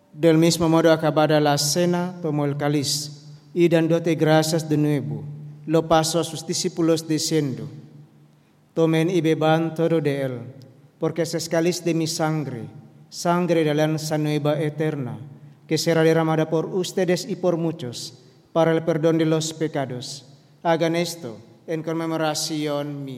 Del mismo modo, acabada la cena, tomó el cáliz y dándote gracias de nuevo, lo pasó a sus discípulos diciendo: tomen y beban todo de él, porque es cáliz de mi sangre, sangre de la alianza nueva eterna, que será derramada por ustedes y por muchos para el perdón de los pecados. Hagan esto en conmemoración mía.